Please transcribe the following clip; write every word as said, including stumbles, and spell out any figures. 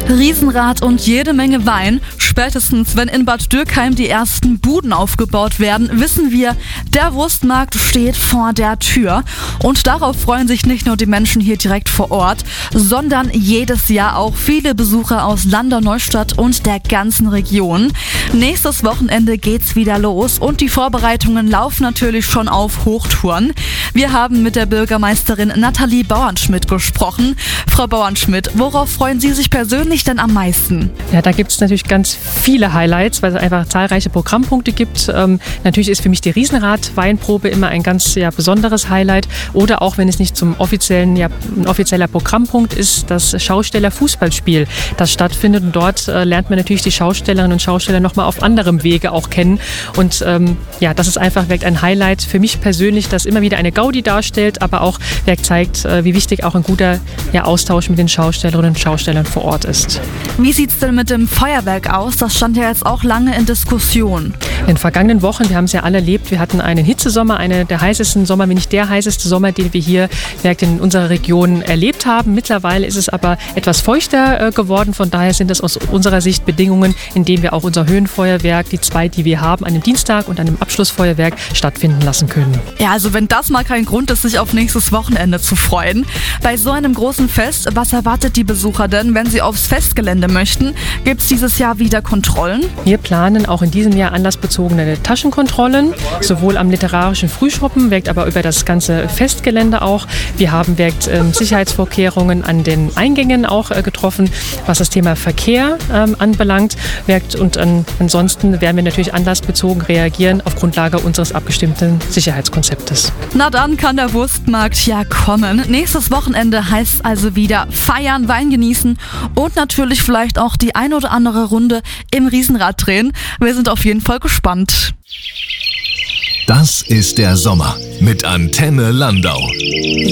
Riesenrad und jede Menge Wein. Spätestens, wenn in Bad Dürkheim die ersten Buden aufgebaut werden, wissen wir, der Wurstmarkt steht vor der Tür. Und darauf freuen sich nicht nur die Menschen hier direkt vor Ort, sondern jedes Jahr auch viele Besucher aus Landau-Neustadt und der ganzen Region. Nächstes Wochenende geht's wieder los und die Vorbereitungen laufen natürlich schon auf Hochtouren. Wir haben mit der Bürgermeisterin Nathalie Bauernschmidt gesprochen. Frau Bauernschmidt, worauf freuen Sie sich persönlich denn am meisten? Ja, da gibt es natürlich ganz viele Highlights, weil es einfach zahlreiche Programmpunkte gibt. Ähm, natürlich ist für mich die Riesenrad-Weinprobe immer ein ganz ja, besonderes Highlight. Oder auch, wenn es nicht zum offiziellen, ja, ein offizieller Programmpunkt ist, das Schausteller-Fußballspiel, das stattfindet. Und dort äh, lernt man natürlich die Schaustellerinnen und Schausteller nochmal auf anderem Wege auch kennen. Und ähm, ja, das ist einfach wirklich ein Highlight für mich persönlich, das immer wieder eine Gaudi darstellt, aber auch Werk zeigt, äh, wie wichtig auch ein guter ja, Austausch mit den Schaustellerinnen und Schaustellern vor Ort ist. Wie sieht es denn mit dem Feuerwerk aus? Das stand ja jetzt auch lange in Diskussion. In den vergangenen Wochen, wir haben es ja alle erlebt, wir hatten einen Hitzesommer, einer der heißesten Sommer, wenn nicht der heißeste Sommer, den wir hier in unserer Region erlebt haben. Mittlerweile ist es aber etwas feuchter geworden, von daher sind das aus unserer Sicht Bedingungen, in denen wir auch unser Höhenfeuerwerk, die zwei, die wir haben, an dem Dienstag und an dem Abschlussfeuerwerk stattfinden lassen können. Ja, also wenn das mal kein Grund ist, sich auf nächstes Wochenende zu freuen. Bei so einem großen Fest, was erwartet die Besucher denn, wenn sie aufs Festgelände möchten? Gibt es dieses Jahr wieder Kontrollen? Wir planen auch in diesem Jahr anlassbezogene Taschenkontrollen, sowohl am literarischen Frühschoppen, wirkt aber über das ganze Festgelände auch. Wir haben wirkt, äh, Sicherheitsvorkehrungen an den Eingängen auch äh, getroffen, was das Thema Verkehr ähm, anbelangt. Wirkt, und an, ansonsten werden wir natürlich anlassbezogen reagieren auf Grundlage unseres abgestimmten Sicherheitskonzeptes. Na dann kann der Wurstmarkt ja kommen. Nächstes Wochenende heißt also wieder feiern, Wein genießen und natürlich vielleicht auch die ein oder andere Runde im Riesenrad drehen. Wir sind auf jeden Fall gespannt. Das ist der Sommer mit Antenne Landau.